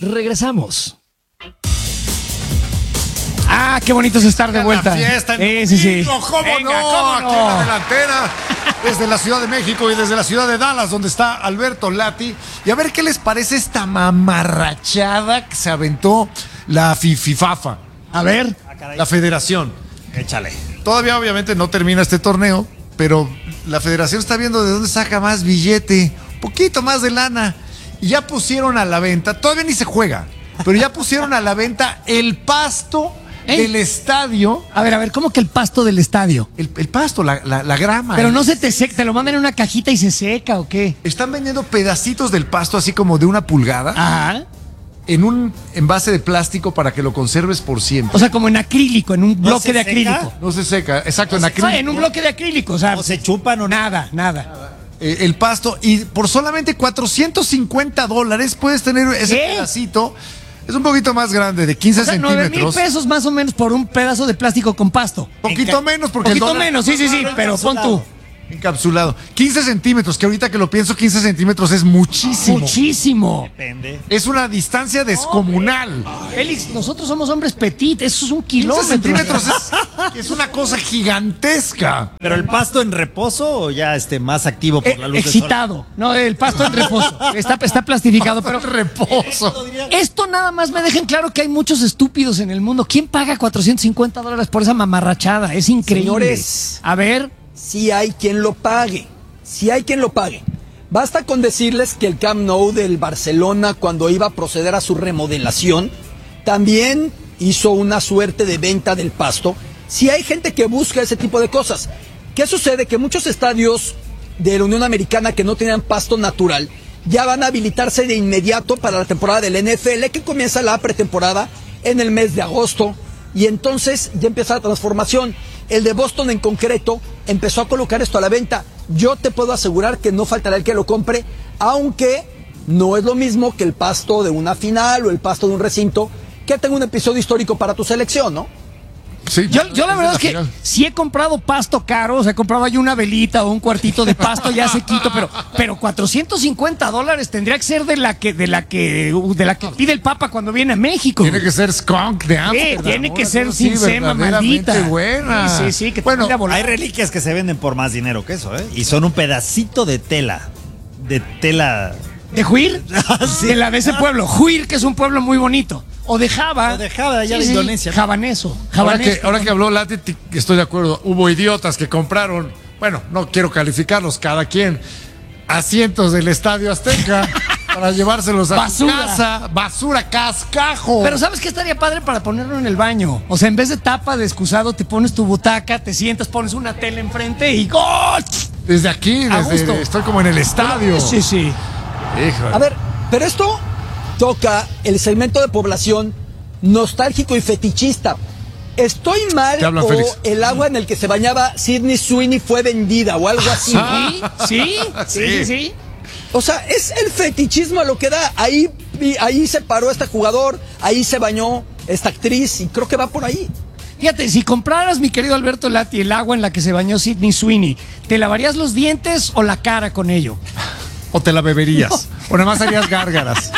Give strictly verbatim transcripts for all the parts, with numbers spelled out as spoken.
regresamos. Ah, qué bonito es estar de vuelta. La fiesta en eh, sí, sí. ¿Cómo Venga, no? ¿cómo no? Aquí en la delantera, desde la Ciudad de México y desde la ciudad de Dallas, donde está Alberto Lati. Y a ver qué les parece esta mamarrachada que se aventó la FIFAFA. A ver. La federación. Échale. Todavía obviamente no termina este torneo, pero la federación está viendo de dónde saca más billete, un poquito más de lana. Y ya pusieron a la venta, todavía ni se juega, pero ya pusieron a la venta el pasto ¿Eh? del estadio. A ver, a ver, ¿cómo que el pasto del estadio? El, el pasto, la, la, la grama. Pero no se te seca, ¿te lo mandan en una cajita y se seca o qué? Están vendiendo pedacitos del pasto así como de una pulgada. Ajá. En un envase de plástico para que lo conserves por siempre. O sea, como en acrílico, en un ¿No bloque de seca? acrílico. No se seca, exacto, O en sea, acrílico. en un bloque de acrílico, o sea. ¿O se chupan o nada? Nada, nada. Eh, el pasto, y por solamente cuatrocientos cincuenta dólares puedes tener ese ¿Qué? pedacito. Es un poquito más grande, de quince O sea, nueve mil centímetros. pesos más o menos por un pedazo de plástico con pasto. Poquito menos, porque Poquito el dólar menos, sí, sí, sí, pero pon tú. encapsulado. quince centímetros, que ahorita que lo pienso, quince centímetros es muchísimo. Muchísimo. Depende. Es una distancia descomunal. Félix, nosotros somos hombres petit, eso es un quince kilómetro. centímetros es, es una cosa gigantesca. ¿Pero el pasto en reposo o ya este más activo por Eh, la luz excitado. del sol? No, el pasto en reposo. Está, está plastificado, pero Reposo. esto nada más me deja en claro que hay muchos estúpidos en el mundo. ¿Quién paga cuatrocientos cincuenta dólares por esa mamarrachada? Es increíble. Señores. A ver. Si hay quien lo pague, si hay quien lo pague. Basta con decirles que el Camp Nou del Barcelona, cuando iba a proceder a su remodelación, también hizo una suerte de venta del pasto. Si hay gente que busca ese tipo de cosas. ¿Qué sucede? Que muchos estadios de la Unión Americana que no tenían pasto natural ya van a habilitarse de inmediato para la temporada del N F L, que comienza la pretemporada en el mes de agosto. Y entonces ya empieza la transformación. El de Boston en concreto empezó a colocar esto a la venta. Yo te puedo asegurar que no faltará el que lo compre, aunque no es lo mismo que el pasto de una final o el pasto de un recinto, que tenga un episodio histórico para tu selección, ¿no? Sí, Yo, yo la es verdad es que final. sí he comprado pasto caro, o sea, he comprado ahí una velita o un cuartito de pasto ya sequito, pero, pero cuatrocientos cincuenta dólares tendría que ser de la que, de la que, de la que pide el Papa cuando viene a México. Tiene que ser skunk de Sí, Amsterdam. tiene que una ser cosa sin así, sema, verdaderamente maldita. buena. Sí, sí, sí, que te bueno, vaya a volar. Hay reliquias que se venden por más dinero que eso, ¿eh? Y son un pedacito de tela. De tela. ¿De Huir? Sí. De la de ese pueblo. Huir, que es un pueblo muy bonito. O de Java. O de Java, allá de Indonesia, ¿no? Javaneso. ahora Javaneso. que, ahora que habló Lati, t- estoy de acuerdo. Hubo idiotas que compraron, bueno, no quiero calificarlos, cada quien, asientos del Estadio Azteca para llevárselos a Basura. su casa. Basura, cascajo. Pero ¿sabes qué estaría padre para ponerlo en el baño? O sea, en vez de tapa de excusado, te pones tu butaca, te sientas, pones una tela enfrente y ¡gol! desde aquí, A desde, gusto. estoy como en el estadio. Sí, sí. Híjole. A ver, pero esto toca el segmento de población nostálgico y fetichista. ¿Estoy mal Te hablan, o Félix. el agua en el que se bañaba Sidney Sweeney fue vendida o algo así? ¿Sí? ¿Sí? Sí, sí, sí. O sea, es el fetichismo a lo que da. Ahí, ahí se paró este jugador, ahí se bañó esta actriz y creo que va por ahí. Fíjate, si compraras, mi querido Alberto Lati, el agua en la que se bañó Sidney Sweeney, ¿te lavarías los dientes o la cara con ello? ¿O te la beberías? ¿O nada más harías gárgaras?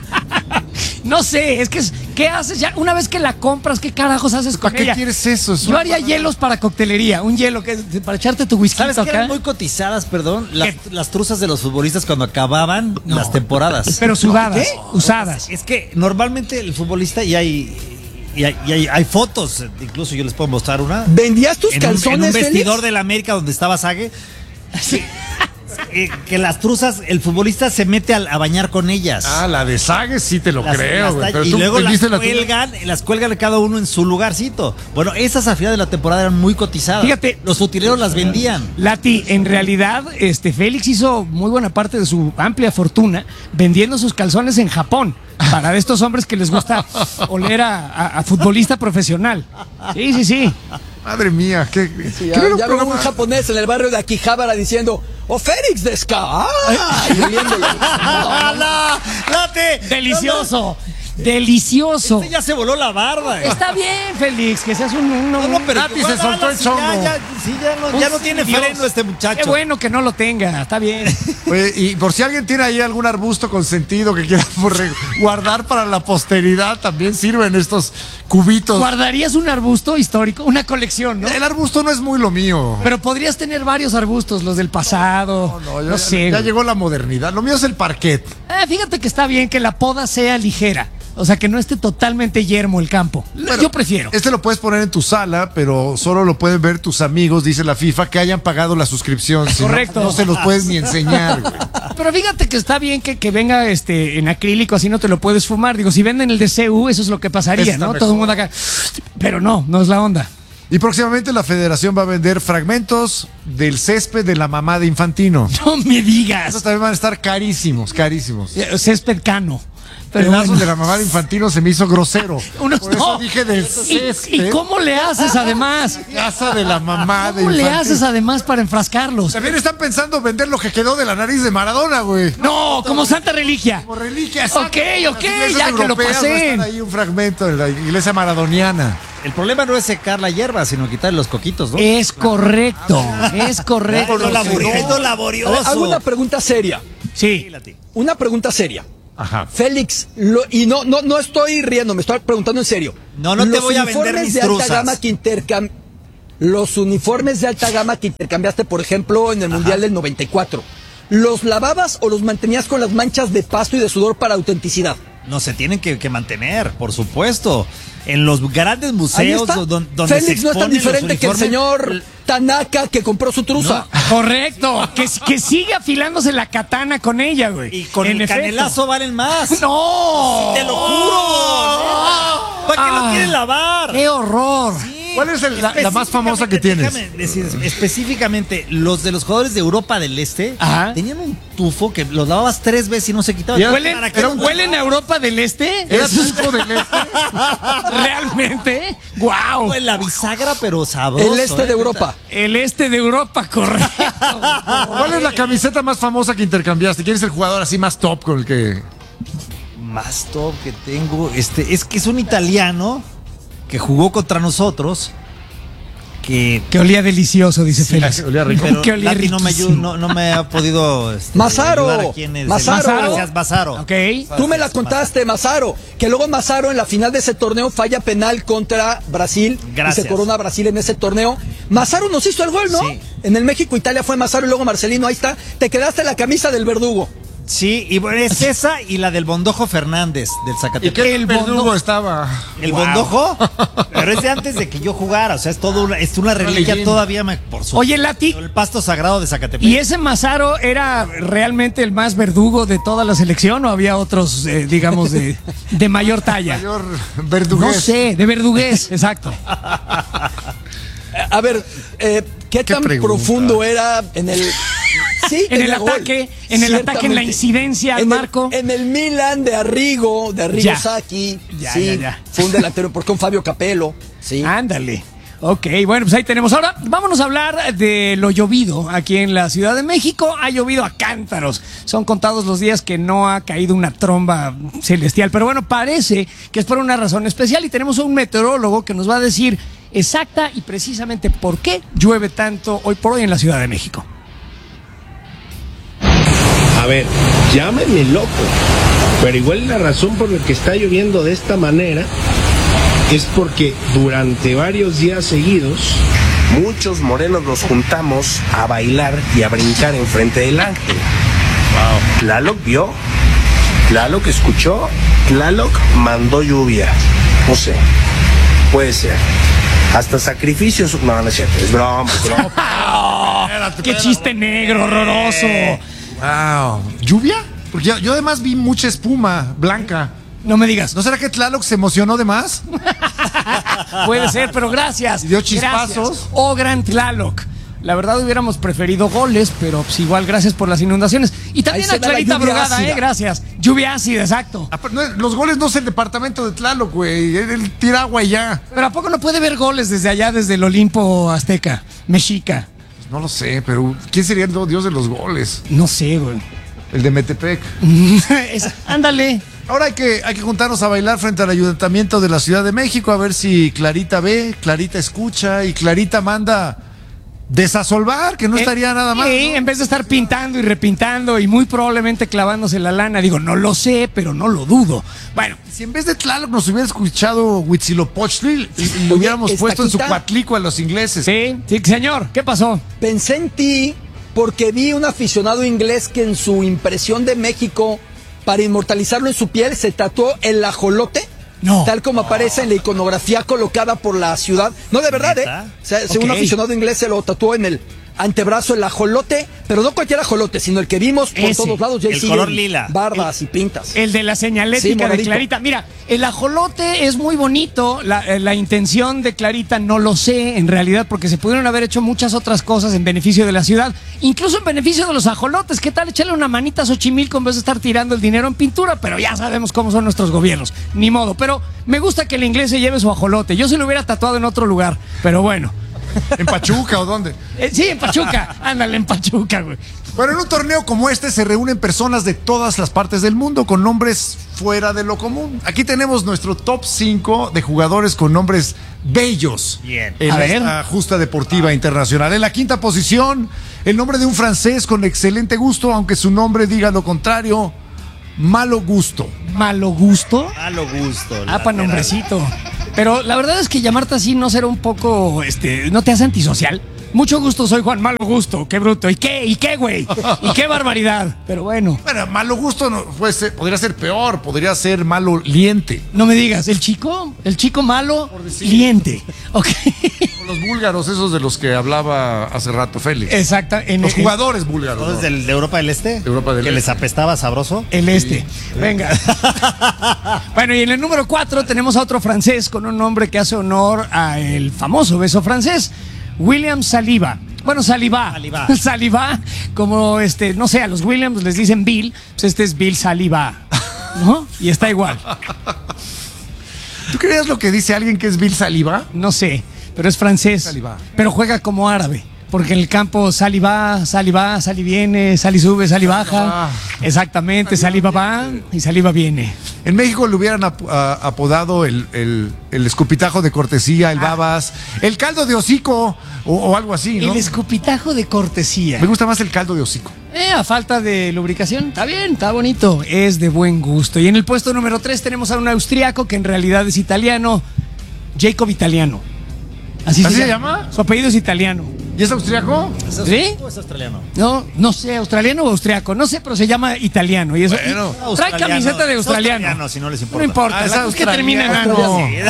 No sé, es que es, ¿qué haces ya? Una vez que la compras, ¿qué carajos haces con ¿Para qué ella? quieres eso? Es Yo una haría banana. hielos para coctelería, un hielo que para echarte tu whisky ¿Sabes que acá. eran muy cotizadas, perdón? Las, ¿Qué? las truzas de los futbolistas cuando acababan las temporadas. Pero sudadas, ¿Qué? usadas. Es que normalmente el futbolista y hay, y hay, y hay, hay fotos, incluso yo les puedo mostrar una. ¿Vendías tus en un, en calzones, un vestidor Félix? del América donde estaba Sague. Eh, que las truzas, el futbolista se mete a, a bañar con ellas. Ah, la de Sague sí te lo Las- creo, las güey. talla- Pero y tú luego las vendiste la tuya. cuelgan, las cuelgan cada uno en su lugarcito. Bueno, esas a final de la temporada eran muy cotizadas. Fíjate. Los utileros las vendían. Lati, en realidad, este Félix hizo muy buena parte de su amplia fortuna vendiendo sus calzones en Japón. Para estos hombres que les gusta oler a, a- a futbolista profesional. Sí, sí, sí. Madre mía, qué. Sí, ¿qué ya era un ya veo un programa? japonés en el barrio de Akihabara diciendo, ¡Oh, Félix de Ska! ¡Ah! Y oliéndolo. ¡La! ¡Late! Delicioso. Delicioso. Este ya se voló la barba. eh. Está bien, Félix, que seas un... un- No, no, pero Nati que- se bueno, soltó no, el sí, chongo. Ya, ya, sí, ya no, ya no tiene Dios. freno este muchacho. Qué bueno que no lo tenga, está bien. Oye, y por si alguien tiene ahí algún arbusto con sentido que quiera por re- guardar para la posteridad, también sirven estos cubitos. ¿Guardarías un arbusto histórico? Una colección, ¿no? El arbusto no es muy lo mío. Pero podrías tener varios arbustos, los del pasado. No, No, ya, sé. ya güey. llegó la modernidad. Lo mío es el parquet. Ah, fíjate que está bien que la poda sea ligera. O sea, que no esté totalmente yermo el campo. Bueno, Yo prefiero. Este lo puedes poner en tu sala, pero solo lo pueden ver tus amigos, dice la FIFA, que hayan pagado la suscripción. Si no, Correcto. No, se los puedes ni enseñar, güey. Pero fíjate que está bien que, que venga este en acrílico, así no te lo puedes fumar. Digo, si venden el de C U, eso es lo que pasaría, Está ¿no? mejor. Todo el mundo acá. Pero no, no es la onda. Y próximamente la federación va a vender fragmentos del césped de la mamá de Infantino. No me Esos digas. también van a estar carísimos, carísimos. Eh, Césped cano. Pero Pedazos bueno. de la mamá de Infantino se me hizo grosero. Unos- Por eso no. dije del ¿Y, césped. y cómo le haces además? Casa de la mamá de ¿Cómo le Infantino. haces además para enfrascarlos? También están pensando vender lo que quedó de la nariz de Maradona, güey. No, como Santa Reliquia. Como reliquia. Ok, exacto. ok, Las iglesias ya que lo europeas va a pasé. estar ahí un fragmento de la iglesia maradoniana. El problema no es secar la hierba, sino quitar los coquitos, ¿no? Es correcto, es correcto. Es lo laborioso. Es lo A ver, laborioso. hago una pregunta seria. Sí. Una pregunta seria. Ajá. Félix, lo- y no, no, no estoy riendo, me estoy preguntando en serio. No, no te Los voy a vender uniformes mis de alta truzas. gama que intercam- Los uniformes de alta gama que intercambiaste, por ejemplo, en el Mundial del noventa y cuatro, ¿los lavabas o los mantenías con las manchas de pasto y de sudor para autenticidad? No, se tienen que, que mantener, por supuesto. En los grandes Ahí museos está. do- don- donde Félix se no es tan exponen los diferente que el uniformes, señor Tanaka que compró su truza. Correcto, que, que sigue afilándose la katana con ella, güey. Y con En el efecto. canelazo valen más. ¡No! ¡Te lo juro! ¿Para qué Ah. lo quieren lavar? ¡Qué horror! ¿Cuál es el- la, la más famosa que tienes? Déjame decir, específicamente, los de los jugadores de Europa del Este Ajá. tenían un tufo que los lavabas tres veces y no se quitaba. Ya, ¿Huelen, ¿Para qué pero los- ¿huelen a Europa del Este? ¿Era Eso es- tipo del este? ¿Realmente? ¡Wow! Fue la bisagra, pero sabroso. El este ¿eh? de Europa. El este de Europa, correcto. ¿Cuál es la camiseta más famosa que intercambiaste? ¿Quién es el jugador así más top con el que...? Más top que tengo, este, es que es un italiano que jugó contra nosotros. Que Que olía delicioso, dice Félix. olía rico. pero Que olía Lati no me, ayuda, riquísimo. no, no me ha podido este, Mazaro, ayudar a quién es el- Mazaro. Gracias, Mazaro. Ok. Tú me la contaste, Mazaro, que luego Mazaro en la final de ese torneo falla penal contra Brasil Gracias. y se corona Brasil en ese torneo. Mazaro nos hizo el gol, ¿no? Sí. En el México-Italia fue Mazaro y luego Marcelino, ahí está. Te quedaste la camisa del verdugo. Sí, y bueno, es esa y la del Bondojo Fernández del ¿Y Zacatepec. qué El verdugo bondo- estaba? El Wow. Bondojo, pero es de antes de que yo jugara, o sea, es todo una, es una reliquia leyenda. todavía, me- por supuesto. Oye, Lati, El pasto sagrado de Zacatepec. ¿y ese Mazaro era realmente el más verdugo de toda la selección o había otros, eh, digamos, de, de mayor talla? Mayor No verdugués. sé, de verdugués, exacto. A ver, eh, ¿qué, ¿Qué tan pregunta? profundo era en el... Sí, En el tenía gol. ataque, en el ataque, en la Ciertamente. incidencia al En el- marco. En el Milan de Arrigo, de Arrigo Ya. Sacchi. Ya, sí, ya, ya. fue un delantero, porque con Fabio Capello. Sí. Ándale. Ok, bueno, pues ahí tenemos. Ahora vámonos a hablar de lo llovido aquí en la Ciudad de México. Ha llovido a cántaros. Son contados los días que no ha caído una tromba celestial. Pero bueno, parece que es por una razón especial y tenemos a un meteorólogo que nos va a decir exacta y precisamente por qué llueve tanto hoy por hoy en la Ciudad de México. A ver, llámenme loco, pero igual la razón por la que está lloviendo de esta manera es porque durante varios días seguidos muchos morenos nos juntamos a bailar y a brincar enfrente del ángel. Wow. Tlaloc vio, Tlaloc escuchó, Tlaloc mandó lluvia. No sé, puede ser. Hasta sacrificios. No, no es cierto, es broma, es broma. ¡Qué chiste negro, horroroso! Wow. ¿Lluvia? Porque yo, yo además vi mucha espuma blanca. No me digas. ¿No será que Tlaloc se emocionó de más? Puede ser, pero gracias. Y dio chispazos. Gracias. Oh, gran Tlaloc. La verdad hubiéramos preferido goles, pero pues igual gracias por las inundaciones. Y también Ahí a se da la Clarita lluvia Brugada, ácida. eh, gracias. Lluvia ácida, exacto. Ah, pero no, los goles no es el departamento de Tlaloc, güey. Él tira agua y ya. Pero ¿a poco no puede ver goles desde allá, desde el Olimpo Azteca, Mexica? Pues no lo sé, pero ¿quién sería el dios de los goles? No sé, güey. El de Metepec. Es- ándale. Ahora hay que, hay que juntarnos a bailar frente al Ayuntamiento de la Ciudad de México a ver si Clarita ve, Clarita escucha y Clarita manda desasolvar, que no estaría Eh, nada mal. Sí, ¿no? en vez de estar pintando y repintando y muy probablemente clavándose la lana, digo, no lo sé, pero no lo dudo. Bueno, Si en vez de Tlaloc nos hubiera escuchado Huitzilopochtli y, y lo hubiéramos Oye, puesto en su Estaquita. cuatlico a los ingleses. sí, sí, señor, ¿qué pasó? Pensé en ti porque vi un aficionado inglés que en su impresión de México, para inmortalizarlo en su piel, se tatuó el ajolote. No. Tal como aparece en la iconografía colocada por la ciudad. No, de verdad, ¿Neta? ¿eh? O sea, según un Ok. aficionado inglés se lo tatuó en el antebrazo el ajolote, pero no cualquier ajolote, sino el que vimos por Ese, todos lados. Ya el siguen color lila. barbas y pintas. El de la Sí, señalética de moradito. Clarita. Mira, el ajolote es muy bonito. La, eh, la intención de Clarita no lo sé, en realidad, porque se pudieron haber hecho muchas otras cosas en beneficio de la ciudad, incluso en beneficio de los ajolotes. ¿Qué tal echarle una manita a Xochimilco en vez de estar tirando el dinero en pintura? Pero ya sabemos cómo son nuestros gobiernos. Ni modo. Pero me gusta que el inglés se lleve su ajolote. Yo se lo hubiera tatuado en otro lugar, pero bueno. ¿En Pachuca o dónde? Eh, sí, en Pachuca. Ándale, en Pachuca, güey. Bueno, en un torneo como este se reúnen personas de todas las partes del mundo con nombres fuera de lo común. Aquí tenemos nuestro top cinco de jugadores con nombres bellos Bien. en A ver. esta justa deportiva internacional. En la quinta posición, el nombre de un francés con excelente gusto, aunque su nombre diga lo contrario, malo gusto. Malo gusto. Malo gusto. Ah, pa' lateral. nombrecito. Pero la verdad es que llamarte así no será un poco, este, ¿no te hace antisocial? Mucho gusto, soy Juan, malo gusto, qué bruto. ¿Y qué? ¿Y qué, güey? ¿Y qué barbaridad? Pero bueno, Bueno, malo gusto no, puede ser- podría ser peor, podría ser malo liente. no me digas, el chico, el chico malo, liente. Ok. Como los búlgaros, esos de los que hablaba hace rato Félix. Exacto. En Los en- jugadores búlgaros. ¿Todos ¿no? del, de Europa del Este? Europa del que Este. les apestaba sabroso. El este. Venga. Bueno, y en el número cuatro tenemos a otro francés con un nombre que hace honor a el famoso beso francés, William Saliba. Bueno, Saliba. Saliba. Saliba, como este, no sé, a los Williams les dicen Bill, pues este es Bill Saliba, ¿no? Y está igual. ¿Tú creías lo que dice alguien que es Bill Saliba? No sé, pero es francés. Saliba. Pero juega como árabe. Porque en el campo sali va, sali va, sali viene, sali sube, sali baja. va. Exactamente, sali va, va y sali va viene. En México le hubieran ap- a- apodado el, el- el escupitajo de cortesía, el babas, el caldo de hocico o, o algo así, ¿no? El escupitajo de cortesía. Me gusta más el caldo de hocico. Eh, a falta de lubricación, está bien, está bonito, es de buen gusto. Y en el puesto número tres tenemos a un austriaco que en realidad es italiano, Jacob Italiano. Así, ¿Así se llama? Su apellido es italiano. ¿Y es austriaco? ¿Es ¿Sí? ¿O es australiano? No, no sé, australiano o austriaco, no sé, pero se llama italiano. Y eso, Bueno. y trae camiseta de Es australiano. australiano, si no les importa. No importa, Ah, es la cosa es que termina en ano. australiano.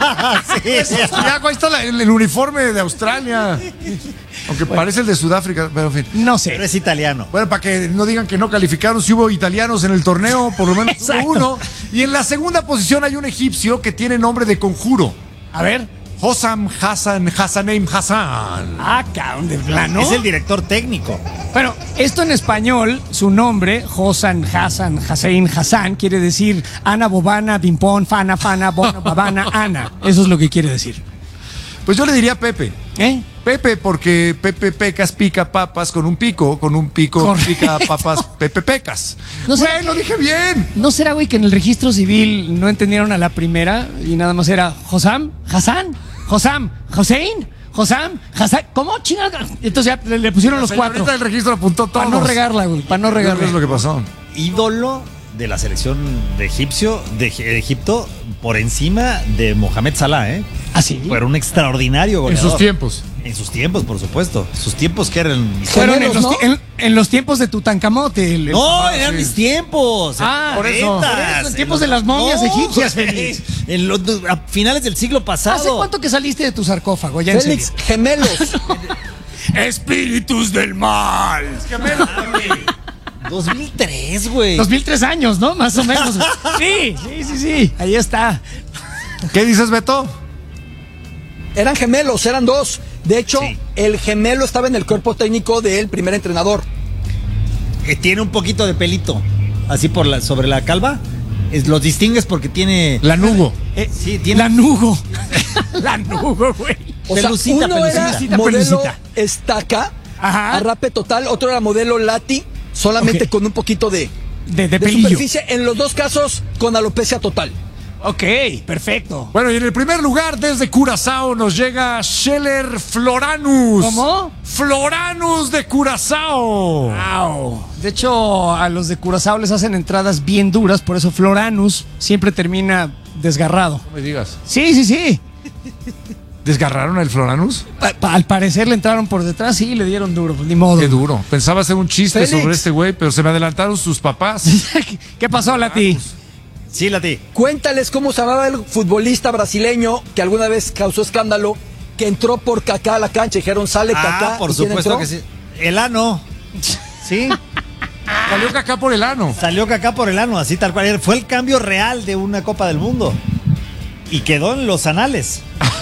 Sí, Es sí. austriaco, ahí está la- el, el uniforme de Australia. Aunque parece el de Sudáfrica, pero en fin. No Pero sé. es italiano. Bueno, para que no digan que no calificaron, si hubo italianos en el torneo, por lo menos hubo Exacto. uno. Y en la segunda posición hay un egipcio que tiene nombre de conjuro. A ver. Hossam Hassan Hassaneim Hassan. Ah, cabrón, de plano. Es el director técnico. Bueno, esto en español, su nombre, Hosan Hassan Hussein Hassan, quiere decir Ana Bobana, Bimpón, Fana, Fana, Bona, Babana, Ana. Eso es lo que quiere decir. Pues yo le diría Pepe. ¿Eh? Pepe, porque Pepe Pecas pica papas con un pico, con un pico Correcto. pica papas Pepe Pecas. No sé. Güey, lo dije bien. ¿No será, güey, que en el registro civil no entendieron a la primera y nada más era Hosam, Hassan, Hosam, Hossein, Hosam, Hassan? ¿Cómo chingada? Entonces ya le, le pusieron los cuatro. Ahorita el registro apuntó todo. Para no regarla, güey, para no Eso regarla. es lo que pasó. Ídolo de la selección de Egipcio, de Eg- de Egipto, por encima de Mohamed Salah, ¿eh? ¿Ah, sí? Pero un extraordinario En goleador. sus tiempos. En sus tiempos, por supuesto. Sus tiempos que eran. Fueron en Gemelos, los, ¿no? ti- en- en los tiempos de Tutankamote. el- el- No, Ah, eran sí. mis tiempos. Ah, por eso. Netas, Por eso, en tiempos los- de las momias No, egipcias, güey. Félix. En los, a finales del siglo pasado. ¿Hace cuánto que saliste de tu sarcófago? Ya en Félix, serio. gemelos. Espíritus del mal. dos mil tres, güey. dos mil tres años, ¿no? Más o menos. Sí, sí, sí, sí. Ahí está. ¿Qué dices, Beto? Eran gemelos, eran dos. De hecho, Sí. el gemelo estaba en el cuerpo técnico del primer entrenador. Eh, tiene un poquito de pelito. Así por la, sobre la calva. Es, los distingues porque tiene. Lanugo. Eh, Sí, tiene- Lanugo. Lanugo, güey. O Pelucita, sea, uno era pelucita, modelo pelucita. estaca, Ajá. arrape total, otro era modelo lati, solamente Ok. con un poquito de, de, de de pelillo. superficie, en los dos casos con alopecia total. Ok, perfecto. Bueno, y en el primer lugar, desde Curazao, nos llega Scheller Floranus. ¿Cómo? Floranus de Curazao. Wow. De hecho, a los de Curazao les hacen entradas bien duras, por eso Floranus siempre termina desgarrado. No me digas. Sí, sí, sí. ¿Desgarraron al Floranus? Pa- pa- al parecer le entraron por detrás y le dieron duro, pues ni modo. Qué duro. Pensaba hacer un chiste Félix. sobre este güey, pero se me adelantaron sus papás. ¿Qué pasó, Lati? Sí, Lati. Cuéntales cómo se llamaba el futbolista brasileño que alguna vez causó escándalo, que entró por Kaká a la cancha. Dijeron, sale Kaká. Ah, por ¿Y quién supuesto entró? que sí. El ano. Sí. Salió Kaká por el ano. Salió Kaká por el ano, así tal cual. Fue el cambio real de una Copa del Mundo. Y quedó en los anales.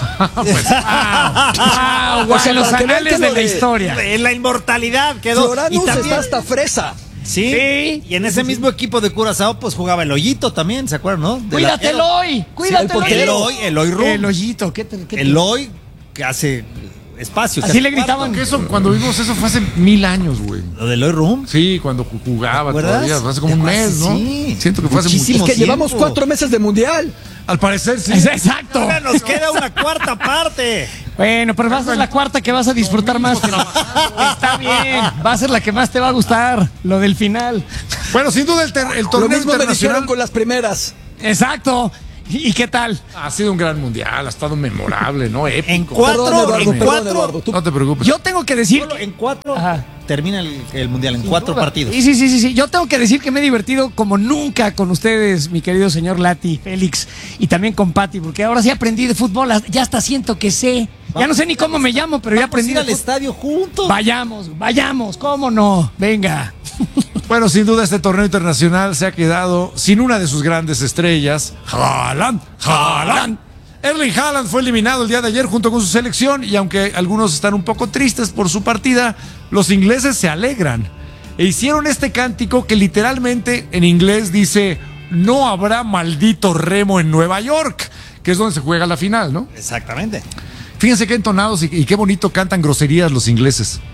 Ah, O sea, los para que vean anales que de lo la de- historia. En la inmortalidad quedó. Floranus y también, está hasta fresa. ¿sí? Sí. Y en ese mismo equipo de Curazao, pues jugaba el Hoyito también, ¿se acuerdan, no? De Cuídatelo latero. hoy, el cuídatelo portero. hoy. Eloy, Eloy Rum. El hoyito, ¿qué te, qué te- Eloy que hace espacio. que Así hace le gritaban. Porque eso, cuando vimos eso fue hace mil años, güey. cuarto. Lo de Eloy Rum. Sí, cuando ju- jugaba ¿Te acuerdas? todavía, fue hace como un ¿Te mes, acuerdas? ¿no? Sí. Siento que fue hace Muchísimo. muchísimo. Es que tiempo. llevamos cuatro meses de mundial. Al parecer sí. Exacto. Ahora nos queda una cuarta parte. Bueno, pero va a ser la cuarta que vas a disfrutar más. Está bien. Va a ser la que más te va a gustar. Lo del final. Bueno, sin duda el, ter- el Lo torneo mismo me internacional dijeron con las primeras. Exacto. ¿Y, y qué tal? ha sido un gran mundial, ha estado memorable, ¿no? Épico. En cuatro, Perdón, Eduardo, en perdón, cuatro. Eduardo, tú- No te preocupes. Yo tengo que decir. Solo en cuatro Ajá. termina el, el mundial, en cuatro partidos. Sí, sí, sí, sí, sí. Yo tengo que decir que me he divertido como nunca con ustedes, mi querido señor Lati, Félix, y también con Pati, porque ahora sí aprendí de fútbol, ya hasta siento que sé. Ya no sé ni cómo me llamo, pero ya Vamos a aprendí ir de al fútbol. estadio juntos. Vayamos, vayamos, ¿cómo no? Venga. Bueno, sin duda este torneo internacional se ha quedado sin una de sus grandes estrellas, Haaland, Haaland. Erling Haaland fue eliminado el día de ayer junto con su selección y aunque algunos están un poco tristes por su partida, los ingleses se alegran e hicieron este cántico que literalmente en inglés dice no habrá maldito remo en Nueva York, que es donde se juega la final, ¿no? Exactamente. Fíjense qué entonados y, y qué bonito cantan groserías los ingleses.